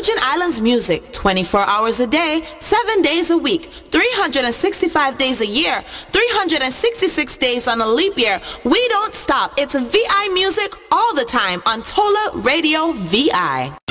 Virgin Islands music, 24 hours a day, 7 days a week, 365 days a year, 366 days on a leap year. We don't stop. It's VI music all the time on Tola Radio VI.